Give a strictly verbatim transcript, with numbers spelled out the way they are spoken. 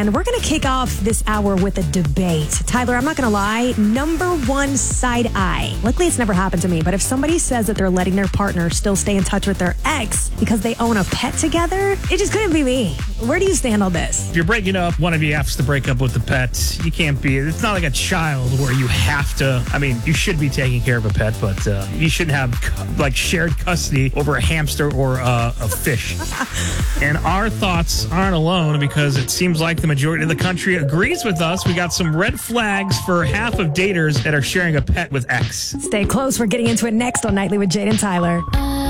and we're going to kick off this hour with a debate. Tyler, I'm not going to lie, number one side eye. Luckily, it's never happened to me, but if somebody says that they're letting their partner still stay in touch with their ex because they own a pet together, it just couldn't be me. Where do you stand on this? If you're breaking up, one of you has to break up with the pet. You can't be, it's not like a child where you have to, I mean, you should be taking care of a pet, but uh, you shouldn't have like shared custody over a hamster or uh, a fish. And our thoughts aren't alone because it seems like the majority of the country agrees with us. We got some red flags for half of daters that are sharing a pet with ex. Stay close. We're getting into it next on Nightly with Jade and Tyler.